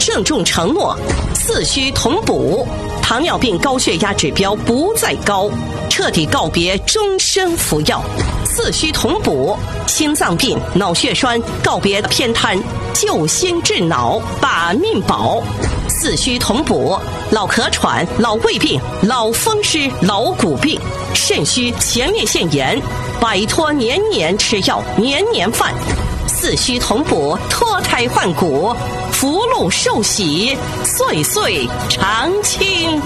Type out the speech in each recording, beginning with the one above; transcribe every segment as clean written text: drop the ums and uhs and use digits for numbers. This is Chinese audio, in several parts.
郑重承诺，四需同补，糖尿病高血压指标不再高，彻底告别终身服药。四需同补，心脏病、脑血栓告别偏瘫，救心治脑，把命保。四需同补，老咳喘、老胃病、老风湿、老骨病，肾虚前列腺炎，摆脱年年吃药、年年犯。四需同补，脱胎换骨，福禄寿喜，岁岁常青。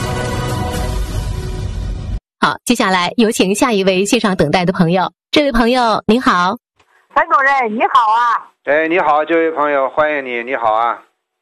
好，接下来有请下一位线上等待的朋友。这位朋友您好。 陈主任你好啊。 哎，你好，这位朋友，欢迎你。你好啊。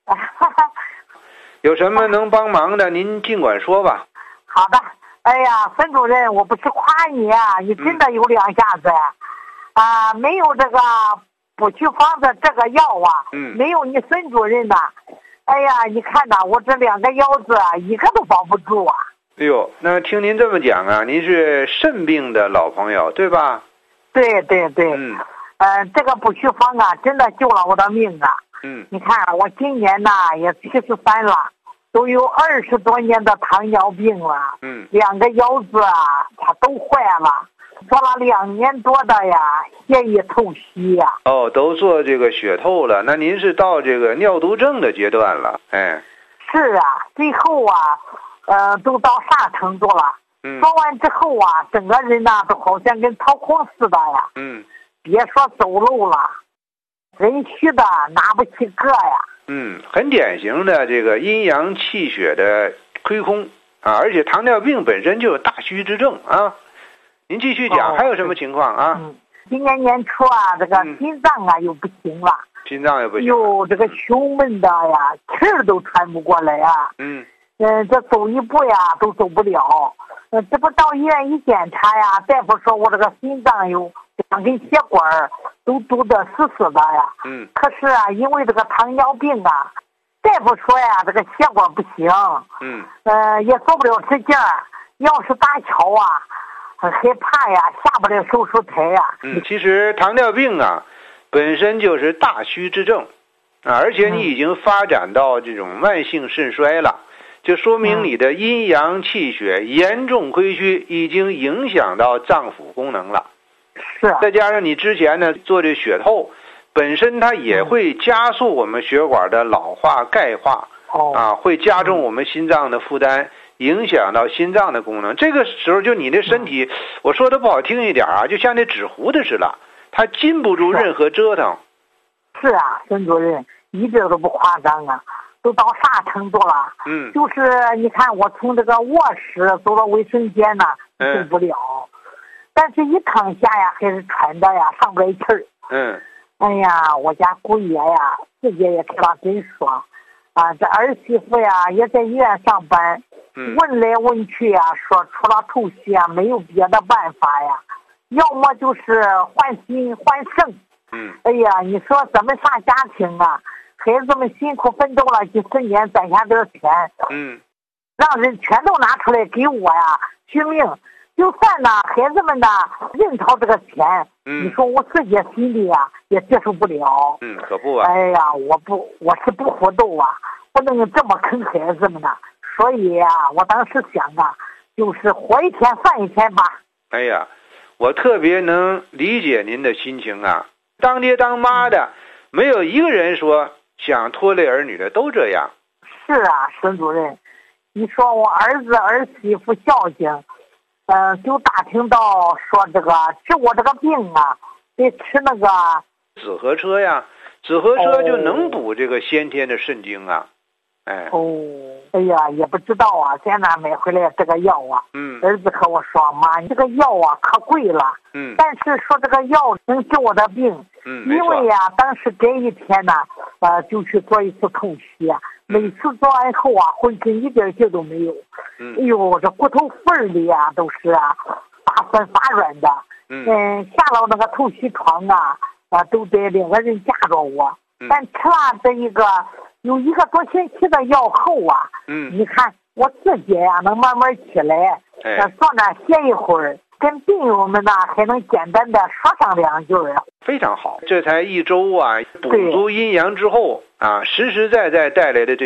有什么能帮忙的您尽管说吧。 好的。哎呀，孙主任，我不是夸你啊，你真的有两下子啊，没有这个补虚方的这个药啊，没有你孙主任的，哎呀，你看呐，我这两个腰子啊，一个都保不住啊。 哎呦，那听您这么讲啊，您是肾病的老朋友对吧？ 对对对。这个补虚方啊，真的救了我的命啊。你看我今年呢也73了，都有20多年的糖尿病了。两个腰子啊，它都坏了，做了2年多的呀血液透析呀。 哦，都做这个血透了，那您是到这个尿毒症的阶段了。哎，是啊，最后啊，都到啥程度了？做完之后啊，整个人呐都好像跟掏空似的呀。别说走路了，人虚的拿不起个呀。很典型的这个阴阳气血的亏空啊，而且糖尿病本身就有大虚之症啊。您继续讲，还有什么情况啊？今年年初啊，这个心脏啊又不行了。心脏又不行了。哟，这个胸闷的呀，气儿都喘不过来啊。这走一步呀都走不了。这不到医院一检查呀，大夫说我这个心脏有2根血管都堵得死死的呀。可是啊，因为这个糖尿病啊，大夫说呀，这个血管不行。也做不了直径，要是搭桥啊，很害怕呀，下不了手术台呀。其实糖尿病啊，本身就是大虚之症啊，而且你已经发展到这种慢性肾衰了。就说明你的阴阳气血严重亏虚，已经影响到脏腑功能了。是。再加上你之前呢做这血透，本身它也会加速我们血管的老化钙化。会加重我们心脏的负担，影响到心脏的功能。这个时候就你的身体，我说的不好听一点啊，就像那纸糊的似的，它禁不住任何折腾。是啊，孙主任一点都不夸张啊。都到啥程度了？就是你看我从这个卧室走到卫生间呢，受不了，但是一躺下呀还是喘的呀，上不来气儿。哎呀，我家姑爷呀自己也开了诊所啊，这儿媳妇呀也在医院上班，问来问去呀，说除了透析啊没有别的办法呀，要么就是换心换肾。哎呀，你说咱们啥家庭啊，孩子们辛苦奋斗了几十年，攒下点钱，让人全都拿出来给我呀续命。就算呢孩子们呢认掏这个钱，你说我自己心里啊也接受不了。可不啊。哎呀，我是不糊涂啊，不能这么坑孩子们呐。所以啊，我当时想啊，就是活一天算一天吧。哎呀，我特别能理解您的心情啊。当爹当妈的，没有一个人说想拖累儿女的，都这样。是啊，孙主任，你说我儿子儿媳妇孝敬，就打听到说这个治我这个病啊，得吃那个紫河车呀，紫河车就能补这个先天的肾精啊。哎呀，也不知道啊，在哪买回来这个药啊？儿子和我说，妈，你这个药啊可贵了。但是说这个药能治我的病。因为呀，当时这一天呢，就去做一次透析，每次做完后啊，浑身一点劲都没有。哎呦，这骨头缝里啊都是啊发酸发软的。下了那个透析床啊，都得2个人架着我。但吃了这一个有1个多星期的药后啊，你看我自己呀能慢慢起来，坐那歇一会儿，跟病友们呢还能简单的说上2句啊。非常好，这才1周啊，补足阴阳之后啊，实实在在带来的这